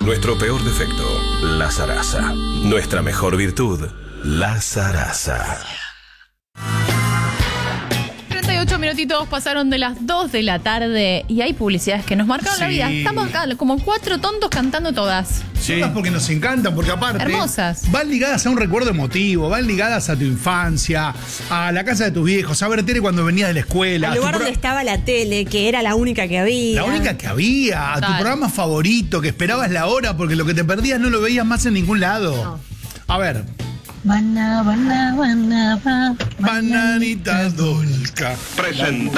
Nuestro peor defecto, la zaraza. Nuestra mejor virtud, la zaraza. 38 minutitos pasaron de las 2 de la tarde y hay publicidades que nos marcaron la vida. Estamos acá como 4 tontos cantando todas. Sí, porque nos encantan, porque aparte hermosas. Van ligadas a un recuerdo emotivo, van ligadas a tu infancia, a la casa de tus viejos, a ver tele cuando venías de la escuela. Al lugar donde estaba la tele, que era la única que había. La única que había, a tu programa favorito, que esperabas la hora porque lo que te perdías no lo veías más en ningún lado. No. A ver. Bananita Bananita Dolca. Presenta.